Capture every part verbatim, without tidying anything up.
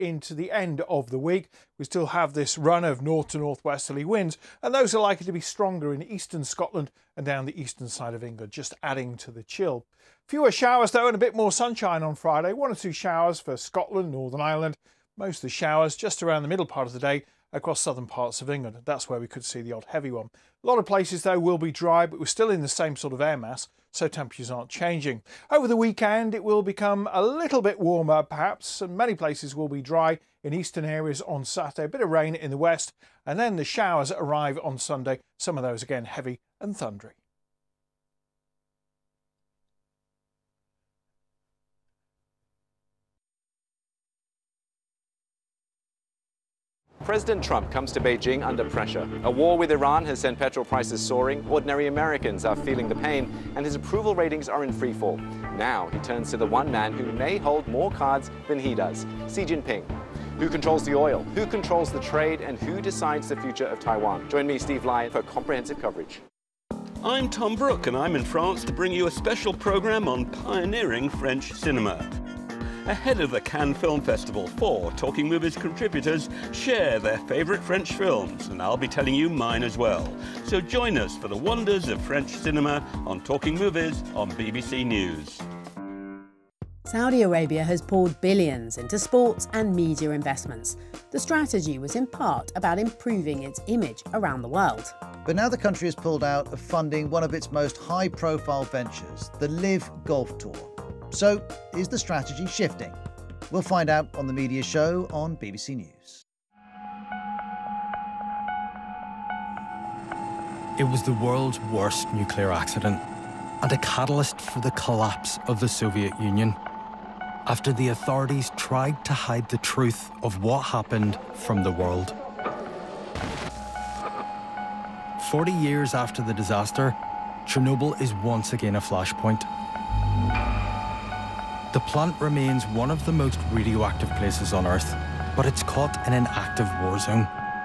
into the end of the week. We still have this run of north to northwesterly winds, and those are likely to be stronger in eastern Scotland and down the eastern side of England, just adding to the chill. Fewer showers though, and a bit more sunshine on Friday. One or two showers for Scotland, Northern Ireland. Most of the showers just around the middle part of the day across southern parts of England. That's where we could see the odd heavy one. A lot of places though will be dry, but we're still in the same sort of air mass, so temperatures aren't changing. Over the weekend it will become a little bit warmer perhaps, and many places will be dry in eastern areas on Saturday, a bit of rain in the west, and then the showers arrive on Sunday, some of those again heavy and thundery. President Trump comes to Beijing under pressure. A war with Iran has sent petrol prices soaring, ordinary Americans are feeling the pain, and his approval ratings are in freefall. Now he turns to the one man who may hold more cards than he does, Xi Jinping. Who controls the oil? Who controls the trade? And who decides the future of Taiwan? Join me, Steve Lyon, for comprehensive coverage. I'm Tom Brooke, and I'm in France to bring you a special programme on pioneering French cinema. Ahead of the Cannes Film Festival, four Talking Movies contributors share their favourite French films, and I'll be telling you mine as well. So join us for the wonders of French cinema on Talking Movies on B B C News. Saudi Arabia has poured billions into sports and media investments. The strategy was in part about improving its image around the world. But now the country has pulled out of funding one of its most high-profile ventures, the Live Golf Tour. So, is the strategy shifting? We'll find out on the Media Show on B B C News. It was the world's worst nuclear accident and a catalyst for the collapse of the Soviet Union, after the authorities tried to hide the truth of what happened from the world. Forty years after the disaster, Chernobyl is once again a flashpoint. The plant remains one of the most radioactive places on Earth, but it's caught in an active war zone.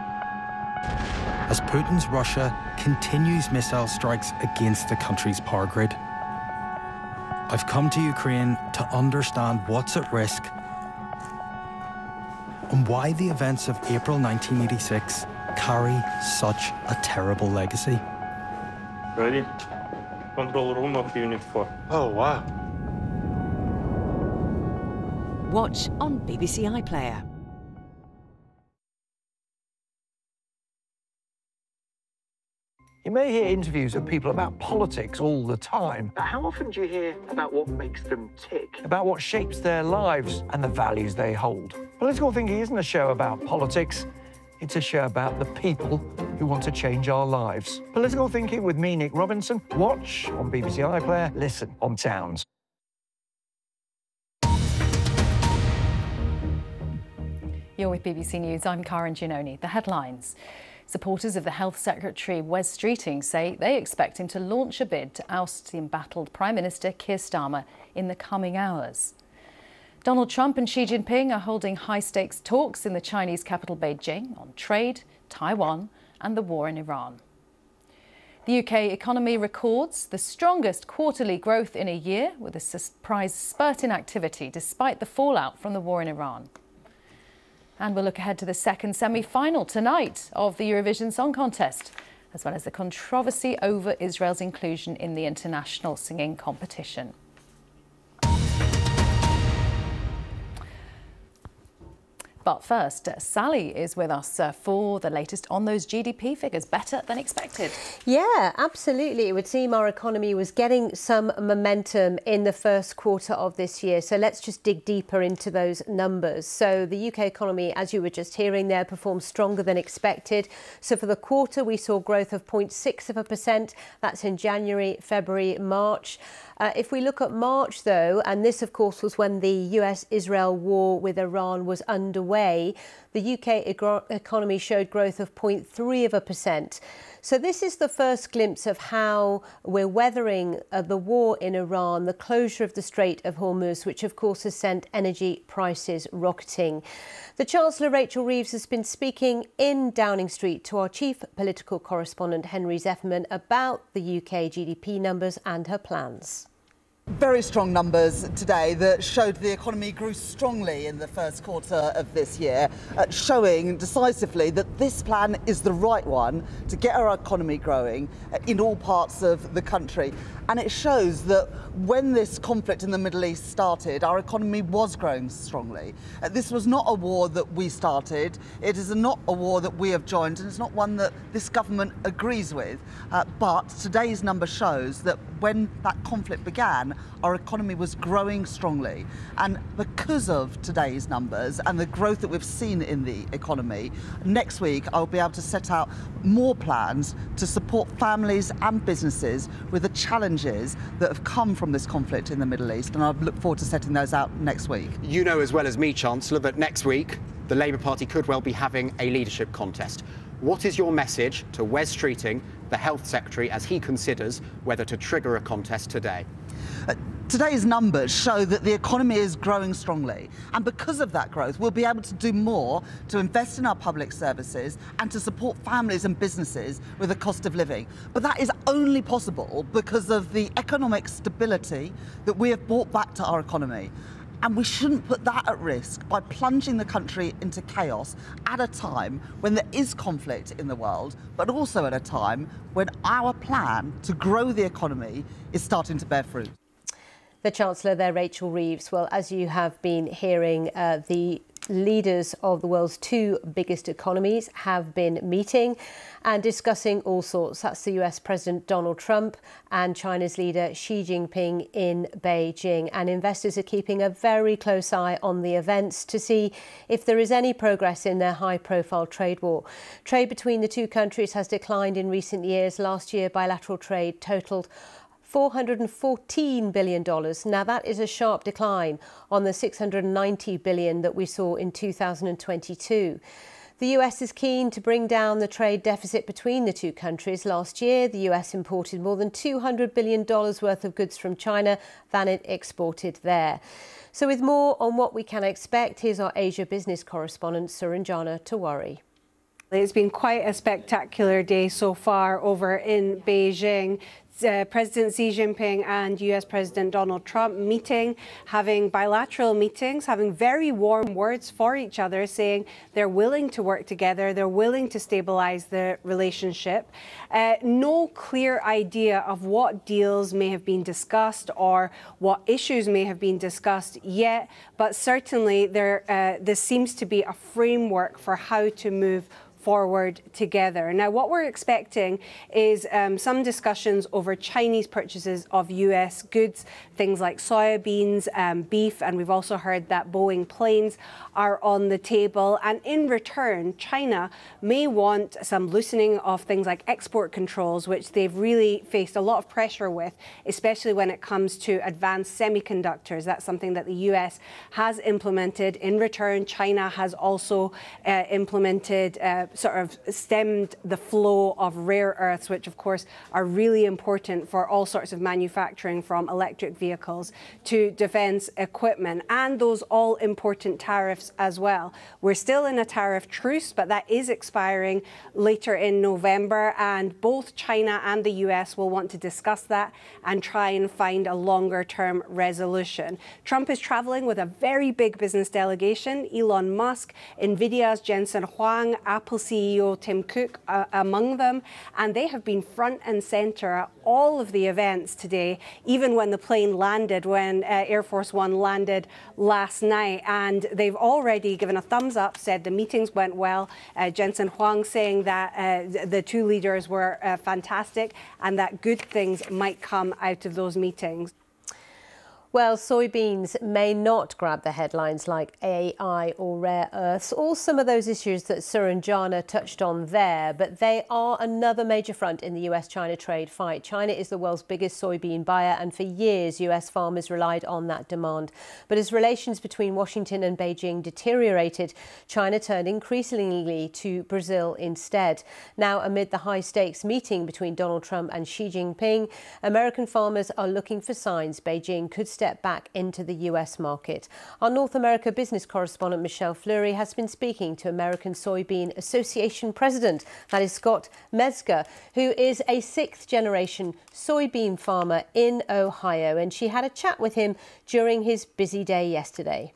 As Putin's Russia continues missile strikes against the country's power grid. I've come to Ukraine to understand what's at risk and why the events of April nineteen eighty-six carry such a terrible legacy. Ready? Control room of Unit four. Oh, wow. Watch on B B C iPlayer. You may hear interviews of people about politics all the time, but how often do you hear about what makes them tick, about what shapes their lives and the values they hold? Political Thinking isn't a show about politics, it's a show about the people who want to change our lives. Political Thinking with me, Nick Robinson. Watch on B B C iPlayer, listen on Towns. You're with B B C News. I'm Karen Giannoni. The headlines. Supporters of the Health Secretary Wes Streeting say they expect him to launch a bid to oust the embattled Prime Minister Keir Starmer in the coming hours. Donald Trump and Xi Jinping are holding high-stakes talks in the Chinese capital Beijing on trade, Taiwan and the war in Iran. The U K economy records the strongest quarterly growth in a year, with a surprise spurt in activity despite the fallout from the war in Iran. And we'll look ahead to the second semi-final tonight of the Eurovision Song Contest, as well as the controversy over Israel's inclusion in the international singing competition. But first, Sally is with us uh, for the latest on those G D P figures, better than expected. Yeah, absolutely. It would seem our economy was getting some momentum in the first quarter of this year. So let's just dig deeper into those numbers. So the U K economy, as you were just hearing there, performed stronger than expected. So for the quarter, we saw growth of zero point six of a percent. That's in January, February, March. Uh, if we look at March, though, and this, of course, was when the U S Israel war with Iran was underway, the U K economy showed growth of zero point three of a percent. So this is the first glimpse of how we're weathering uh, the war in Iran, the closure of the Strait of Hormuz, which, of course, has sent energy prices rocketing. The Chancellor, Rachel Reeves, has been speaking in Downing Street to our chief political correspondent, Henry Zefferman, about the U K G D P numbers and her plans. Very strong numbers today that showed the economy grew strongly in the first quarter of this year, uh, showing decisively that this plan is the right one to get our economy growing in all parts of the country. And it shows that when this conflict in the Middle East started, our economy was growing strongly. Uh, this was not a war that we started. It is not a war that we have joined, and it's not one that this government agrees with. Uh, but today's number shows that when that conflict began, our economy was growing strongly. And because of today's numbers and the growth that we've seen in the economy, next week I'll be able to set out more plans to support families and businesses with the challenges that have come from this conflict in the Middle East. And I look forward to setting those out next week. You know as well as me, Chancellor, that next week the Labour Party could well be having a leadership contest. What is your message to Wes Streeting, the Health Secretary, as he considers whether to trigger a contest today? Uh, today's numbers show that the economy is growing strongly, and because of that growth we'll be able to do more to invest in our public services and to support families and businesses with the cost of living. But that is only possible because of the economic stability that we have brought back to our economy. And we shouldn't put that at risk by plunging the country into chaos at a time when there is conflict in the world, but also at a time when our plan to grow the economy is starting to bear fruit. The Chancellor there, Rachel Reeves. Well, as you have been hearing, uh, the leaders of the world's two biggest economies have been meeting and discussing all sorts. That's the U S President Donald Trump and China's leader Xi Jinping in Beijing. And investors are keeping a very close eye on the events to see if there is any progress in their high-profile trade war. Trade between the two countries has declined in recent years. Last year, bilateral trade totaled four hundred fourteen billion dollars. Now, that is a sharp decline on the six hundred ninety billion dollars that we saw in two thousand twenty-two. The U S is keen to bring down the trade deficit between the two countries. Last year, the U S imported more than two hundred billion dollars worth of goods from China than it exported there. So with more on what we can expect, here's our Asia business correspondent, Suranjana Tewari. It's been quite a spectacular day so far over in Beijing. Uh, President Xi Jinping and U S President Donald Trump meeting, having bilateral meetings, having very warm words for each other, saying they're willing to work together, they're willing to stabilize the relationship. Uh, no clear idea of what deals may have been discussed or what issues may have been discussed yet, but certainly there, uh, this seems to be a framework for how to move forward together. Now, what we're expecting is um, some discussions over Chinese purchases of U S goods, things like soybeans, um, beef, and we've also heard that Boeing planes are on the table. And in return, China may want some loosening of things like export controls, which they've really faced a lot of pressure with, especially when it comes to advanced semiconductors. That's something that the U S has implemented. In return, China has also uh, implemented uh, sort of stemmed the flow of rare earths, which of course are really important for all sorts of manufacturing, from electric vehicles to defence equipment, and those all important tariffs as well. We're still in a tariff truce, but that is expiring later in November, and both China and the U S will want to discuss that and try and find a longer term resolution. Trump is travelling with a very big business delegation: Elon Musk, Nvidia's Jensen Huang, Apple C E O Tim Cook uh, among them, and they have been front and centre at all of the events today, even when the plane landed, when uh, Air Force One landed last night. And they've already given a thumbs up, said the meetings went well. Uh, Jensen Huang saying that uh, the two leaders were uh, fantastic and that good things might come out of those meetings. Well, soybeans may not grab the headlines like A I or rare earths, or some of those issues that Suranjana touched on there, but they are another major front in the U S China trade fight. China is the world's biggest soybean buyer, and for years U S farmers relied on that demand. But as relations between Washington and Beijing deteriorated, China turned increasingly to Brazil instead. Now, amid the high-stakes meeting between Donald Trump and Xi Jinping, American farmers are looking for signs Beijing could step back into the U S market. Our North America business correspondent Michelle Fleury has been speaking to American Soybean Association President, that is Scott Mezger, who is a sixth generation soybean farmer in Ohio, and she had a chat with him during his busy day yesterday.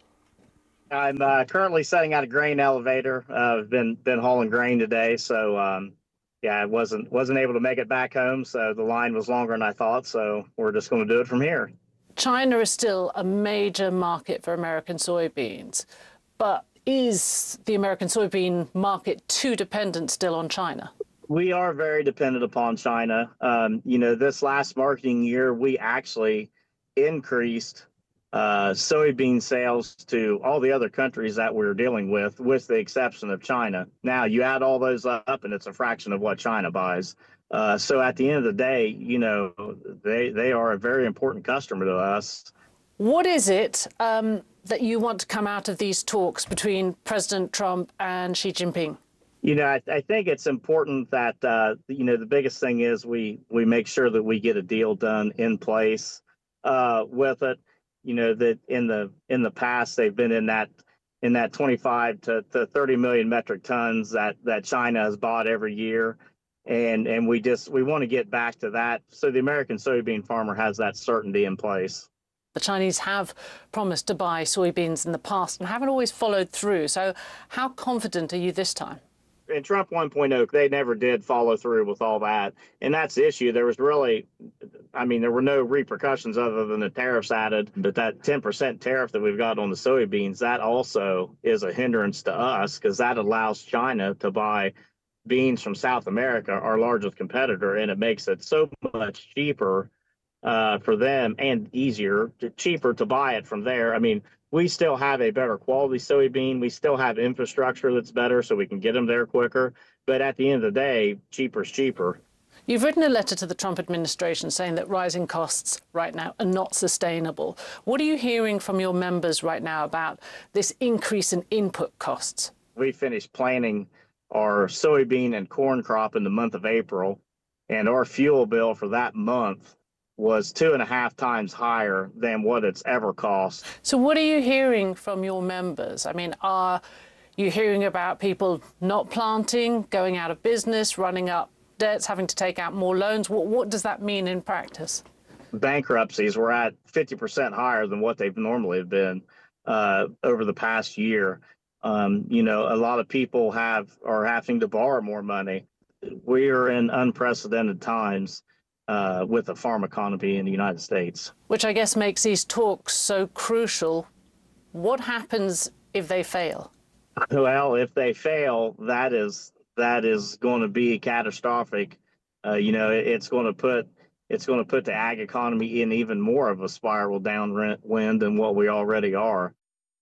I'm uh, currently setting out a grain elevator. Uh, I've been been hauling grain today, so um, yeah, I wasn't wasn't able to make it back home. So the line was longer than I thought. So we're just going to do it from here. China is still a major market for American soybeans, but is the American soybean market too dependent still on China? We are very dependent upon China. Um, you know, this last marketing year, we actually increased Uh, soybean sales to all the other countries that we're dealing with, with the exception of China. Now, you add all those up, and it's a fraction of what China buys. Uh, so at the end of the day, you know, they, they are a very important customer to us. What is it um, that you want to come out of these talks between President Trump and Xi Jinping? You know, I, I think it's important that, uh, you know, the biggest thing is we, we make sure that we get a deal done in place uh, with it. You know, that in the in the past they've been in that in that twenty-five to thirty million metric tons that that China has bought every year, and and we just we want to get back to that so the American soybean farmer has that certainty in place. The Chinese have promised to buy soybeans in the past and haven't always followed through. So how confident are you this time? In Trump one point oh, they never did follow through with all that. And that's the issue. There was really, I mean, there were no repercussions other than the tariffs added. But that ten percent tariff that we've got on the soybeans, that also is a hindrance to us because that allows China to buy beans from South America, our largest competitor, and it makes it so much cheaper uh, for them and easier, to, cheaper to buy it from there. I mean, we still have a better quality soybean. We still have infrastructure that's better so we can get them there quicker. But at the end of the day, cheaper is cheaper. You've written a letter to the Trump administration saying that rising costs right now are not sustainable. What are you hearing from your members right now about this increase in input costs? We finished planting our soybean and corn crop in the month of April, and our fuel bill for that month was two and a half times higher than what it's ever cost. So what are you hearing from your members? I mean, are you hearing about people not planting, going out of business, running up debts, having to take out more loans? What, what does that mean in practice? Bankruptcies were at fifty percent higher than what they've normally have been uh, over the past year. Um, you know, a lot of people have are having to borrow more money. We are in unprecedented times Uh, with the farm economy in the United States. Which I guess makes these talks so crucial. What happens if they fail? Well, if they fail, that is that is going to be catastrophic. Uh, you know, it, it's going to put it's going to put the ag economy in even more of a spiral downwind than what we already are.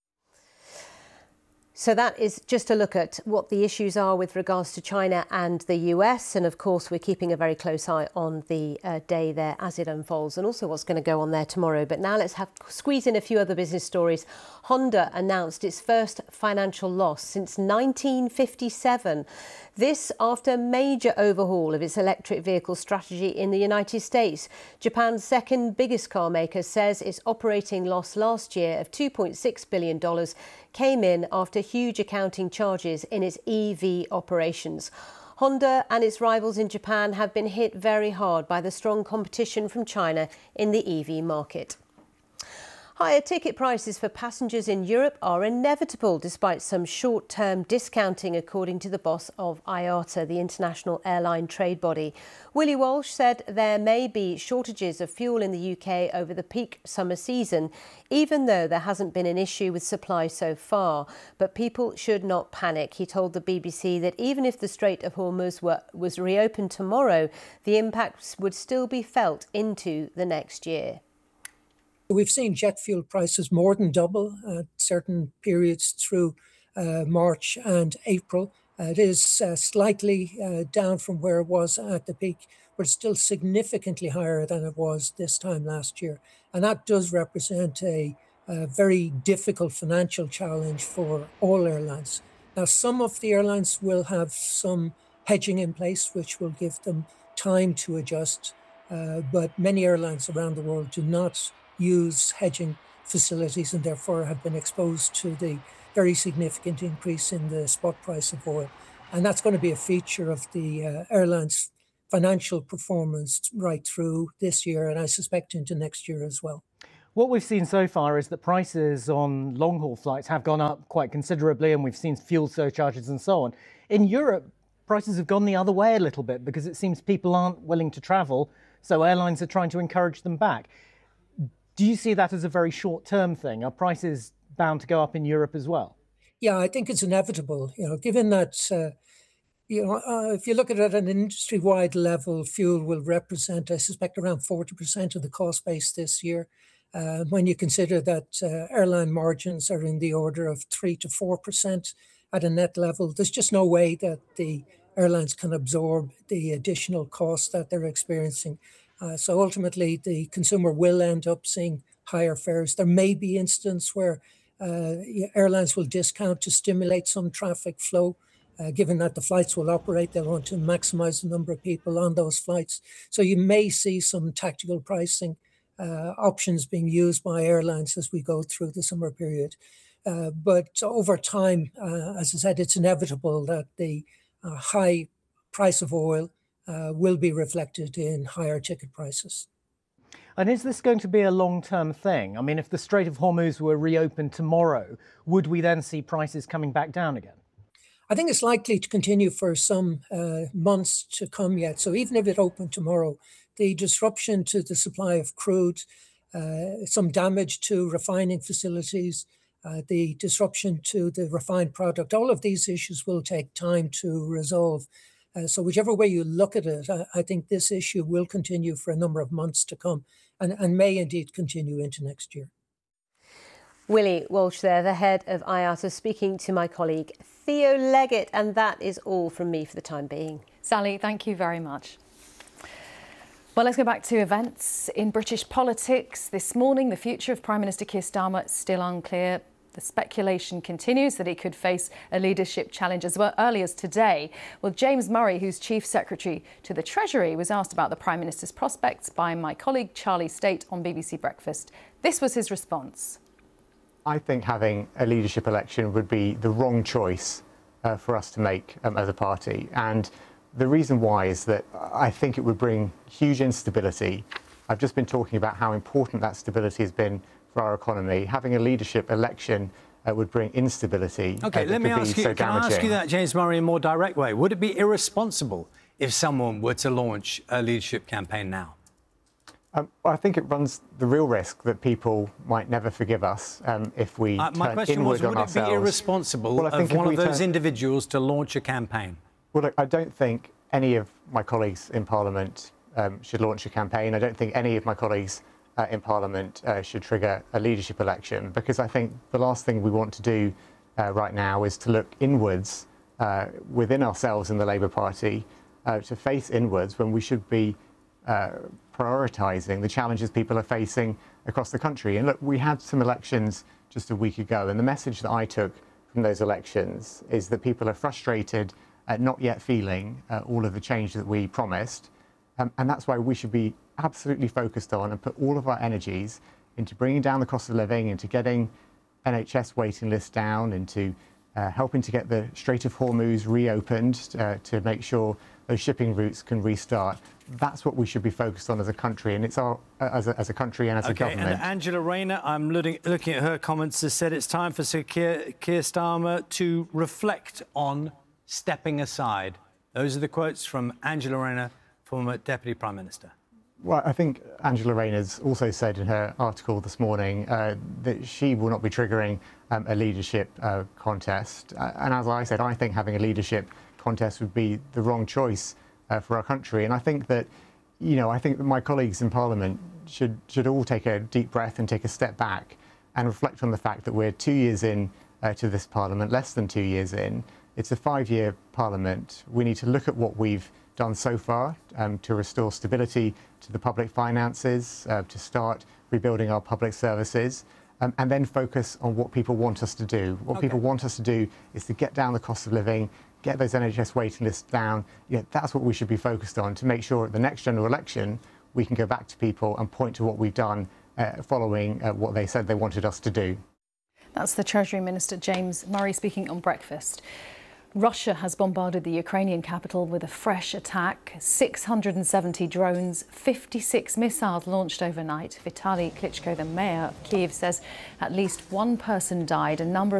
So that is just a look at what the issues are with regards to China and the U S. And of course, we're keeping a very close eye on the uh, day there as it unfolds and also what's going to go on there tomorrow. But now let's have squeeze in a few other business stories. Honda announced its first financial loss since nineteen fifty-seven. This after a major overhaul of its electric vehicle strategy in the United States. Japan's second biggest car maker says its operating loss last year of two point six billion dollars came in after huge accounting charges in its E V operations. Honda and its rivals in Japan have been hit very hard by the strong competition from China in the E V market. Higher ticket prices for passengers in Europe are inevitable despite some short-term discounting, according to the boss of I A T A, the international airline trade body. Willie Walsh said there may be shortages of fuel in the U K over the peak summer season, even though there hasn't been an issue with supply so far. But people should not panic. He told the B B C that even if the Strait of Hormuz were, was reopened tomorrow, the impacts would still be felt into the next year. We've seen jet fuel prices more than double at certain periods through uh, March and April. Uh, it is uh, slightly uh, down from where it was at the peak, but it's still significantly higher than it was this time last year. And that does represent a, a very difficult financial challenge for all airlines. Now, some of the airlines will have some hedging in place, which will give them time to adjust. Uh, but many airlines around the world do not use hedging facilities and therefore have been exposed to the very significant increase in the spot price of oil. And that's going to be a feature of the uh, airline's financial performance right through this year, and I suspect into next year as well. What we've seen so far is that prices on long-haul flights have gone up quite considerably, and we've seen fuel surcharges and so on. In Europe, prices have gone the other way a little bit because it seems people aren't willing to travel, so airlines are trying to encourage them back. Do you see that as a very short-term thing? Are prices bound to go up in Europe as well? Yeah, I think it's inevitable. You know, given that, uh, you know, uh, if you look at it at an industry-wide level, fuel will represent, I suspect, around forty percent of the cost base this year. Uh, when you consider that uh, airline margins are in the order of three to four percent at a net level, there's just no way that the airlines can absorb the additional costs that they're experiencing. Uh, so ultimately, the consumer will end up seeing higher fares. There may be instances where uh, airlines will discount to stimulate some traffic flow. Uh, given that the flights will operate, they'll want to maximize the number of people on those flights. So you may see some tactical pricing uh, options being used by airlines as we go through the summer period. Uh, but over time, uh, as I said, it's inevitable that the uh, high price of oil uh, will be reflected in higher ticket prices. And is this going to be a long-term thing? I mean, if the Strait of Hormuz were reopened tomorrow, would we then see prices coming back down again? I think it's likely to continue for some uh, months to come yet. So even if it opened tomorrow, the disruption to the supply of crude, uh, some damage to refining facilities, uh, the disruption to the refined product, all of these issues will take time to resolve. Uh, so whichever way you look at it, I, I think this issue will continue for a number of months to come and, and may indeed continue into next year. Willie Walsh there, the head of I A T A, speaking to my colleague Theo Leggett. And that is all from me for the time being. Sally, thank you very much. Well, let's go back to events in British politics. This morning, the future of Prime Minister Keir Starmer is still unclear. The speculation continues that he could face a leadership challenge as well early as today. Well, James Murray, who's Chief Secretary to the Treasury, was asked about the Prime Minister's prospects by my colleague Charlie State on B B C Breakfast. This was his response. I think having a leadership election would be the wrong choice uh, for us to make um, as a party. And the reason why is that I think it would bring huge instability. I've just been talking about how important that stability has been for our economy. Having a leadership election uh, would bring instability. OK, uh, let me ask you, so can I ask you that, James Murray, in a more direct way? Would it be irresponsible if someone were to launch a leadership campaign now? Um, I think it runs the real risk that people might never forgive us um, if we uh, my turn question inward was, would on it ourselves. be irresponsible well, of one of those turn... individuals to launch a campaign? Well, look, I don't think any of my colleagues in Parliament um, should launch a campaign. I don't think any of my colleagues uh, in Parliament uh, should trigger a leadership election, because I think the last thing we want to do uh, right now is to look inwards uh, within ourselves in the Labour Party, uh, to face inwards when we should be uh, prioritising the challenges people are facing across the country. And look, we had some elections just a week ago, and the message that I took from those elections is that people are frustrated at not yet feeling uh, all of the change that we promised. Um, and that's why we should be absolutely focused on and put all of our energies into bringing down the cost of living, into getting N H S waiting lists down, into uh, helping to get the Strait of Hormuz reopened uh, to make sure those shipping routes can restart. That's what we should be focused on as a country, and it's our as a, as a country and as okay, a government. And Angela Rayner, I'm looking, looking at her comments, has said it's time for Sir Keir, Keir Starmer to reflect on stepping aside. Those are the quotes from Angela Rayner, former Deputy Prime Minister. Well, I think Angela Rayner's also said in her article this morning uh, that she will not be triggering um, a leadership uh, contest. Uh, and as I said, I think having a leadership contest would be the wrong choice uh, for our country. And I think that, you know, I think that my colleagues in Parliament should should all take a deep breath and take a step back and reflect on the fact that we're two years in uh, to this Parliament, less than two years in. It's a five-year Parliament. We need to look at what we've done so far um, to restore stability to the public finances, uh, to start rebuilding our public services, um, and then focus on what people want us to do. What Okay. people want us to do is to get down the cost of living, get those N H S waiting lists down. You know, that's what we should be focused on, to make sure at the next general election we can go back to people and point to what we've done uh, following uh, what they said they wanted us to do. That's the Treasury Minister James Murray speaking on Breakfast. Russia has bombarded the Ukrainian capital with a fresh attack. six hundred seventy drones, fifty-six missiles launched overnight. Vitaly Klitschko, the mayor of Kyiv, says at least one person died. A number of